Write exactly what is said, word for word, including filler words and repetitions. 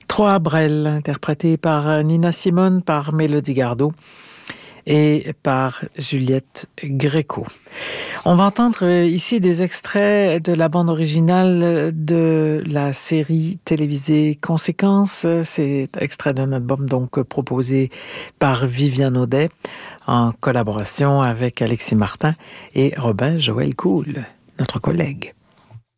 Trois Brel, interprété par Nina Simone, par Mélodie Gardot et par Juliette Gréco. On va entendre ici des extraits de la bande originale de la série télévisée Conséquences. C'est extrait d'un album donc proposé par Viviane Audet en collaboration avec Alexis Martin et Robin Joël Cool, notre collègue.